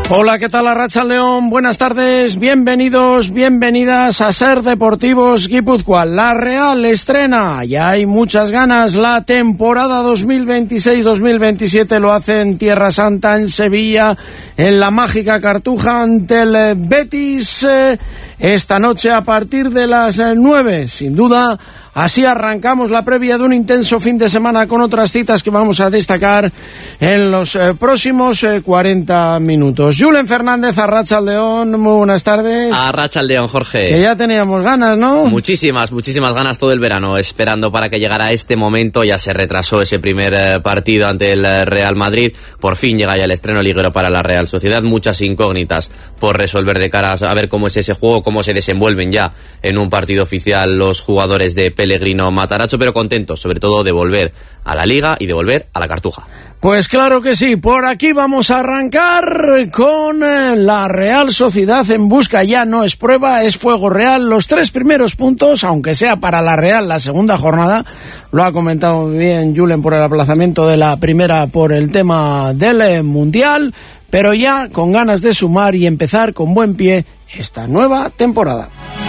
Hola, ¿qué tal? Arratsaldeon, buenas tardes, bienvenidos, bienvenidas a Ser Deportivos Guipúzcoa. La Real estrena, ya hay muchas ganas, la temporada 2026-2027 lo hace en Tierra Santa, en Sevilla, en la mágica Cartuja, ante el Betis, esta noche a partir de las 9, sin duda. Así arrancamos la previa de un intenso fin de semana con otras citas que vamos a destacar en los próximos 40 minutos. Julen Fernández, Arratsaldeon, muy buenas tardes. Arratsaldeon, Jorge. Que ya teníamos ganas, ¿no? Muchísimas ganas todo el verano, esperando para que llegara este momento. Ya se retrasó ese primer partido ante el Real Madrid. Por fin llega ya el estreno liguero para la Real Sociedad. Muchas incógnitas por resolver de cara a ver cómo es ese juego, cómo se desenvuelven ya en un partido oficial los jugadores de Pellegrino Matarazzo, pero contentos sobre todo de volver a la Liga y de volver a la Cartuja. Pues claro que sí, por aquí vamos a arrancar con la Real Sociedad en busca, ya no es prueba, es fuego real, los 3 primeros puntos, aunque sea para la Real la segunda jornada, lo ha comentado bien Julen por el aplazamiento de la primera por el tema del Mundial, pero ya con ganas de sumar y empezar con buen pie esta nueva temporada.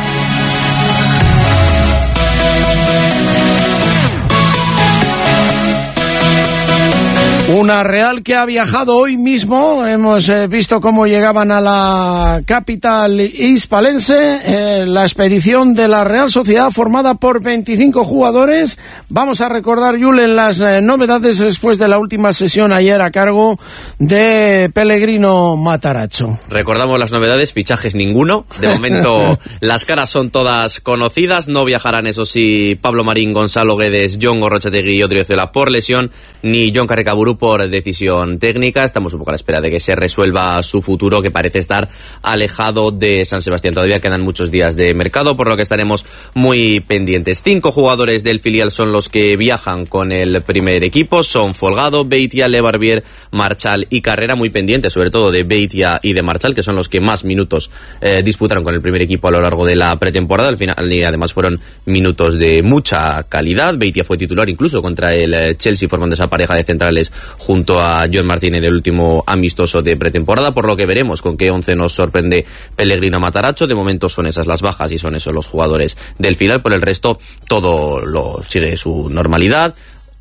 Una Real que ha viajado hoy mismo, hemos visto cómo llegaban a la capital hispalense, la expedición de la Real Sociedad formada por 25 jugadores. Vamos a recordar, Julen, las novedades después de la última sesión ayer a cargo de Pellegrino Matarazzo. Recordamos las novedades, fichajes ninguno, de momento las caras son todas conocidas, no viajarán eso sí Pablo Marín, Gonzalo Guedes, Jon Gorrotxategi y Odriozola por lesión, ni Jon Carrecaburú por decisión técnica. Estamos un poco a la espera de que se resuelva su futuro, que parece estar alejado de San Sebastián. Todavía quedan muchos días de mercado, por lo que estaremos muy pendientes. 5 jugadores del filial son los que viajan con el primer equipo. Son Folgado, Beitia, Lebarbier, Marchal y Carrera, muy pendientes sobre todo de Beitia y de Marchal, que son los que más minutos disputaron con el primer equipo a lo largo de la pretemporada. Al final, y además fueron minutos de mucha calidad. Beitia fue titular incluso contra el Chelsea, formando esa pareja de centrales junto a Joan Martín en el último amistoso de pretemporada, por lo que veremos con qué 11 nos sorprende Pellegrino Matarazzo. De momento son esas las bajas y son esos los jugadores del filial. Por el resto todo lo sigue su normalidad.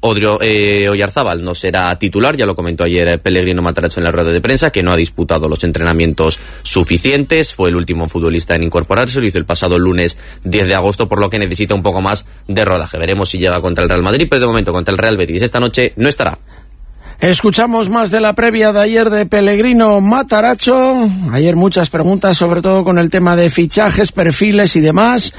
Oyarzábal no será titular, ya lo comentó ayer Pellegrino Matarazzo en la rueda de prensa, que no ha disputado los entrenamientos suficientes, fue el último futbolista en incorporarse, lo hizo el pasado lunes 10 de agosto, por lo que necesita un poco más de rodaje. Veremos si llega contra el Real Madrid, pero de momento contra el Real Betis esta noche no estará. Escuchamos más de la previa de ayer de Pellegrino Matarazzo. Ayer muchas preguntas, sobre todo con el tema de fichajes, perfiles y demás.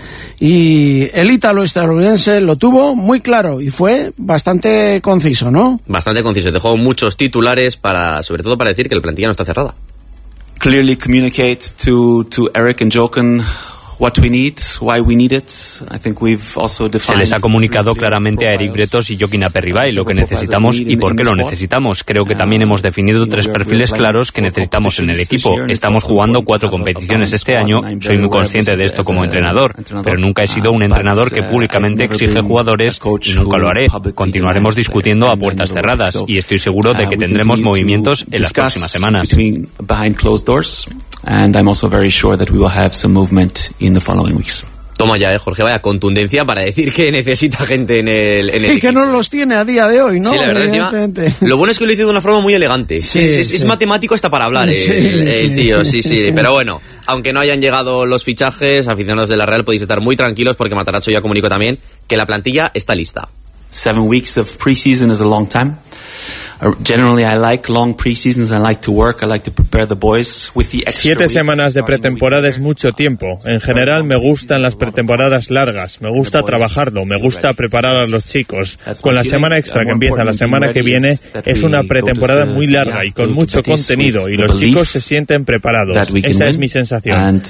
Y el ítalo-estadounidense lo tuvo muy claro y fue bastante conciso, ¿no? Bastante conciso. Dejó muchos titulares sobre todo para decir que la plantilla no está cerrada. Clearly communicate to Eric and Jochen what we need, why we need it. I think we've also defined. Se les ha comunicado claramente a Eric Bretos y Joaquín Aperribay lo que necesitamos y por qué lo necesitamos. Creo que también hemos definido 3 perfiles claros que necesitamos en el equipo. Estamos jugando 4 competiciones este año. Soy muy consciente de esto como entrenador, pero nunca he sido un entrenador que públicamente exige jugadores y nunca lo haré. Continuaremos discutiendo a puertas cerradas y estoy seguro de que tendremos movimientos en las próximas semanas. And I'm also very sure that we will have some movement in the following weeks. Toma ya, Jorge, vaya contundencia para decir que necesita gente en el y que equipo. No los tiene a día de hoy, ¿no? Sí, la verdad, encima, lo bueno es que lo hizo de una forma muy elegante. Sí, es matemático hasta para hablar, el tío, sí. Pero bueno, aunque no hayan llegado los fichajes, aficionados de la Real, podéis estar muy tranquilos porque Matarazzo ya comunicó también que la plantilla está lista. 7 weeks of preseason is a long time. Generally, I like long preseasons. I like to work. I like to prepare the boys with the extra 7 semanas de pretemporada es mucho tiempo. En general, me gustan las pretemporadas largas. Me gusta trabajarlo. Me gusta preparar a los chicos. Con la semana extra que empieza la semana que viene, es una pretemporada muy larga y con mucho contenido. Y los chicos se sienten preparados. Esa es mi sensación.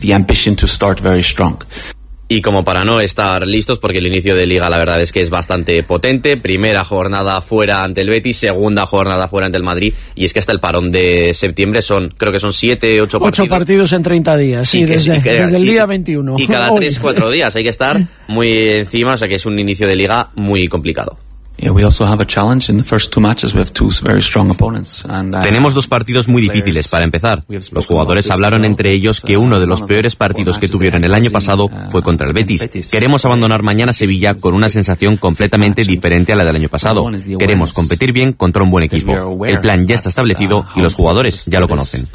Y como para no estar listos, porque el inicio de Liga la verdad es que es bastante potente. Primera jornada fuera ante el Betis, segunda jornada fuera ante el Madrid, y es que hasta el parón de septiembre creo que son 7, 8 partidos. 8 partidos en 30 días, sí, desde el día 21. Y cada 3, 4 días hay que estar muy encima, o sea que es un inicio de Liga muy complicado. Tenemos dos partidos muy difíciles para empezar. Los jugadores hablaron entre ellos que uno de los peores partidos que tuvieron el año pasado fue contra el Betis. Queremos abandonar mañana Sevilla con una sensación completamente diferente a la del año pasado. Queremos competir bien contra un buen equipo. El plan ya está establecido y los jugadores ya lo conocen.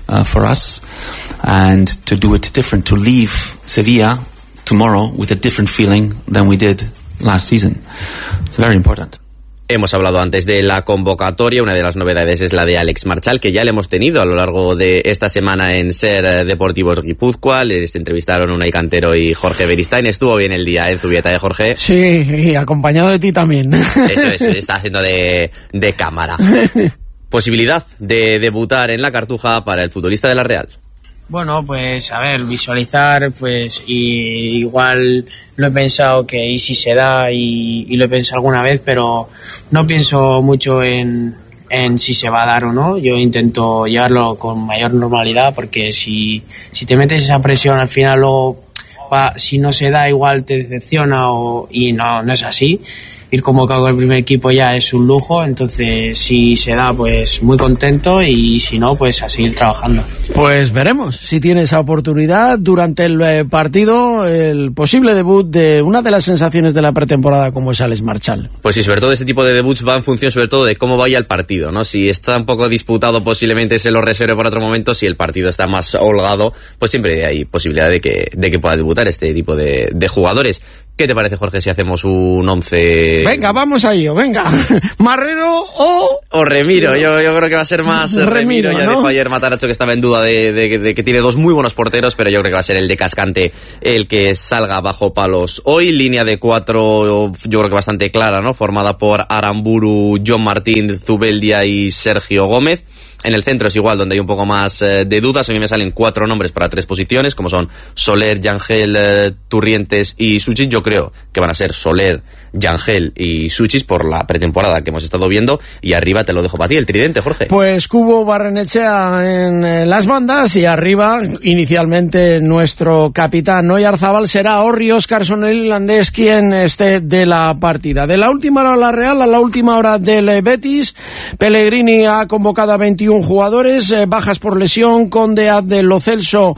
Tomorrow with a different feeling than we did last season. It's very important. Hemos hablado antes de la convocatoria. Una de las novedades es la de Alex Marchal, que ya le hemos tenido a lo largo de esta semana en Ser Deportivos Guipúzcoa. Les entrevistaron Unai Cantero y Jorge Beristain. Estuvo bien el día, Zubieta, Jorge. Sí, y acompañado de ti también. Eso, está haciendo de cámara. Posibilidad de debutar en la Cartuja para el futbolista de la Real. Bueno, pues a ver, visualizar, pues y igual lo he pensado que y si se da y lo he pensado alguna vez, pero no pienso mucho en si se va a dar o no. Yo intento llevarlo con mayor normalidad, porque si te metes esa presión al final luego si no se da igual te decepciona y no es así. Ir convocado con el primer equipo ya es un lujo, entonces si se da pues muy contento y si no pues a seguir trabajando. Pues veremos si tiene esa oportunidad durante el partido, el posible debut de una de las sensaciones de la pretemporada como es Alex Marchal. Pues sí, sobre todo este tipo de debuts va en función sobre todo de cómo vaya el partido, ¿no? Si está un poco disputado posiblemente se lo reserve para otro momento, si el partido está más holgado pues siempre hay posibilidad de que pueda debutar este tipo de jugadores. ¿Qué te parece, Jorge, si hacemos un 11? Venga, vamos a ello, venga. Marrero o Remiro. Yo creo que va a ser más Remiro. Ya, ¿no? Dijo ayer Mataracho que estaba en duda de que tiene dos muy buenos porteros, pero yo creo que va a ser el de Cascante el que salga bajo palos hoy. Línea de 4, yo creo que bastante clara, ¿no? Formada por Aramburu, John Martín, Zubeldia y Sergio Gómez. En el centro es igual, donde hay un poco más de dudas. A mí me salen 4 nombres para 3 posiciones, como son Soler, Yangel, Turrientes y Suchis. Yo creo que van a ser Soler, Yangel y Suchis por la pretemporada que hemos estado viendo. Y arriba te lo dejo para ti, el tridente, Jorge. Pues Cubo Barrenechea en las bandas y arriba, inicialmente, nuestro capitán Oyarzabal será Orri Óscarson, el irlandés, quien esté de la partida. De la última hora la Real a la última hora del Betis, Pellegrini ha convocado a 21 jugadores, bajas por lesión, Conde, Abdel, Lo Celso,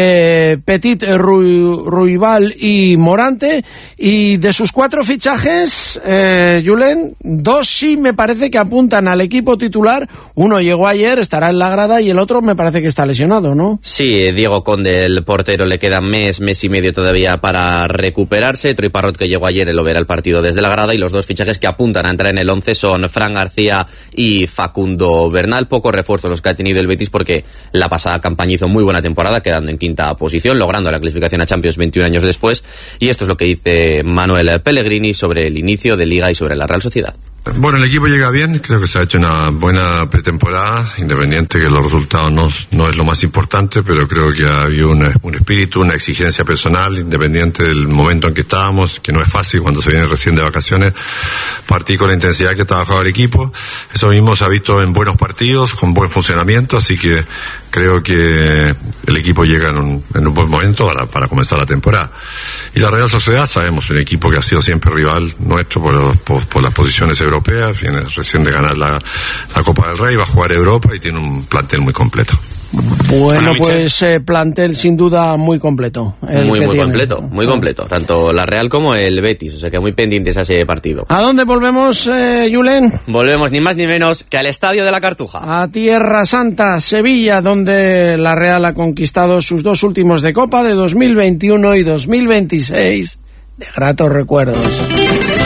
Petit, Ruibal y Morante. Y de sus 4 fichajes, Julen, 2 sí me parece que apuntan al equipo titular. Uno llegó ayer, estará en la grada, y el otro me parece que está lesionado, ¿no? Sí, Diego Conde, el portero, le queda mes y medio todavía para recuperarse. Troy Parrott, que llegó ayer, lo verá el partido desde la grada, y los 2 fichajes que apuntan a entrar en el 11 son Fran García y Facundo Bernal. Poco refuerzo los que ha tenido el Betis, porque la pasada campaña hizo muy buena temporada, quedando en 5ª posición, logrando la clasificación a Champions 21 años después. Y esto es lo que dice Manuel Pellegrini sobre el inicio de Liga y sobre la Real Sociedad. Bueno, el equipo llega bien, creo que se ha hecho una buena pretemporada, independiente que los resultados no es lo más importante, pero creo que ha habido un espíritu, una exigencia personal, independiente del momento en que estábamos, que no es fácil cuando se viene recién de vacaciones, partir con la intensidad que ha trabajado el equipo. Eso mismo se ha visto en buenos partidos, con buen funcionamiento, así que creo que el equipo llega en un buen momento para comenzar la temporada. Y la Real Sociedad, sabemos, un equipo que ha sido siempre rival nuestro por las posiciones europeas, viene recién de ganar la Copa del Rey, va a jugar Europa y tiene un plantel muy completo. Bueno, pues plantel sin duda muy completo. Muy completo. Tanto la Real como el Betis, o sea que muy pendientes a ese partido. ¿A dónde volvemos, Julen? Volvemos ni más ni menos que al Estadio de la Cartuja. A Tierra Santa, Sevilla, donde la Real ha conquistado sus 2 últimos de Copa de 2021 y 2026. De gratos recuerdos.